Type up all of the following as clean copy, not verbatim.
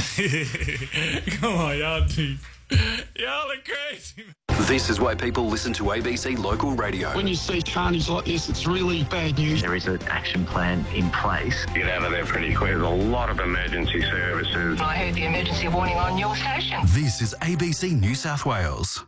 Come on, y'all do. Y'all are crazy. This is why people listen to ABC Local Radio. When you see carnage like this, it's really bad news. There is an action plan in place. Get out of there pretty quick. There's a lot of emergency services. I heard the emergency warning on your station. This is ABC New South Wales.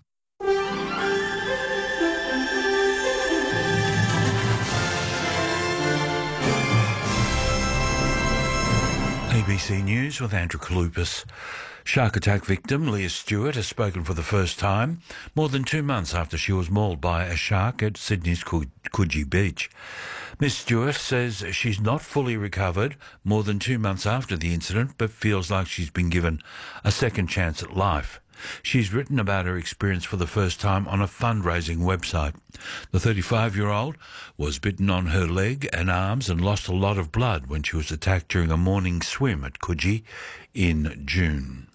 ABC News with Andrew Kalupas. Shark attack victim Leah Stewart has spoken for the first time, more than 2 months after she was mauled by a shark at Sydney's Coogee Beach. Miss Stewart says she's not fully recovered more than 2 months after the incident, but feels like she's been given a second chance at life. She's written about her experience for the first time on a fundraising website. The 35-year-old was bitten on her leg and arms and lost a lot of blood when she was attacked during a morning swim at Coogee in June.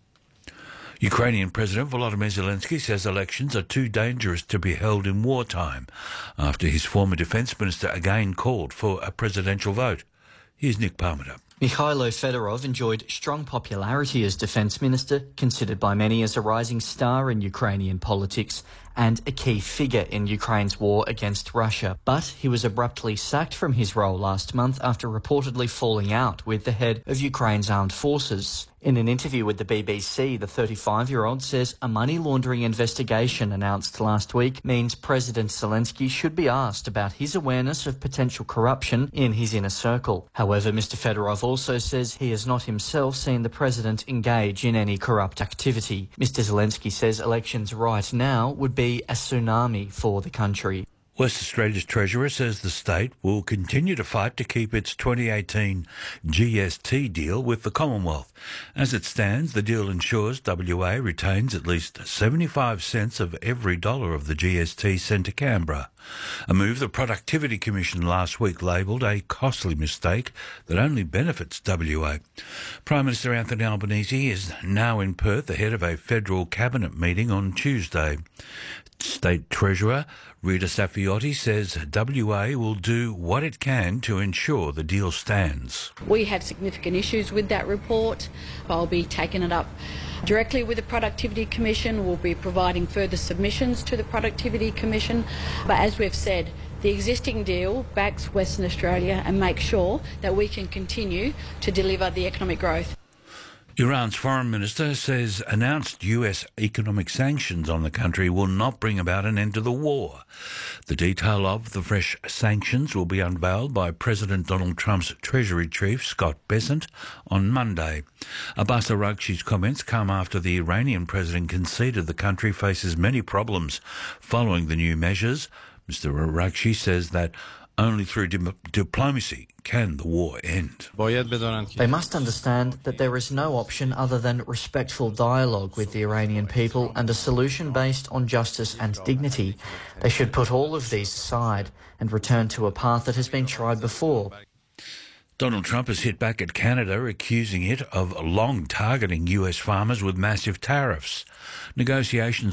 Ukrainian President Volodymyr Zelensky says elections are too dangerous to be held in wartime after his former defence minister again called for a presidential vote. Here's Nick Parmenter. Mikhailo Fedorov enjoyed strong popularity as defence minister, considered by many as a rising star in Ukrainian politics and a key figure in Ukraine's war against Russia. But he was abruptly sacked from his role last month after reportedly falling out with the head of Ukraine's armed forces. In an interview with the BBC, the 35-year-old says a money laundering investigation announced last week means President Zelensky should be asked about his awareness of potential corruption in his inner circle. However, Mr. Fedorov also says he has not himself seen the president engage in any corrupt activity. Mr. Zelensky says elections right now would be a tsunami for the country. West Australia's Treasurer says the state will continue to fight to keep its 2018 GST deal with the Commonwealth. As it stands, the deal ensures WA retains at least 75 cents of every dollar of the GST sent to Canberra, a move the Productivity Commission last week labelled a costly mistake that only benefits WA. Prime Minister Anthony Albanese is now in Perth ahead of a federal cabinet meeting on Tuesday. State Treasurer Rita Saffioti says WA will do what it can to ensure the deal stands. We had significant issues with that report. I'll be taking it up directly with the Productivity Commission. We'll be providing further submissions to the Productivity Commission. But as we've said, the existing deal backs Western Australia and makes sure that we can continue to deliver the economic growth. Iran's foreign minister says announced US economic sanctions on the country will not bring about an end to the war. The detail of the fresh sanctions will be unveiled by President Donald Trump's Treasury Chief, Scott Bessent, on Monday. Abbas Araghchi's comments come after the Iranian president conceded the country faces many problems following the new measures. Mr. Araghchi says that only through diplomacy can the war end. They must understand that there is no option other than respectful dialogue with the Iranian people and a solution based on justice and dignity. They should put all of these aside and return to a path that has been tried before. Donald Trump has hit back at Canada, accusing it of long targeting US farmers with massive tariffs. Negotiations